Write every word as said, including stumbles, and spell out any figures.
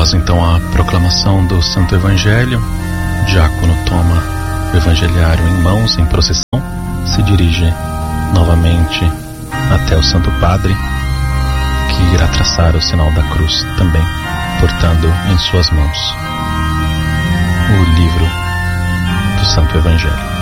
Após então a proclamação do Santo Evangelho, o diácono toma o evangeliário em mãos em procissão, se dirige novamente até o Santo Padre, que irá traçar o sinal da cruz também, portando em suas mãos o livro do Santo Evangelho.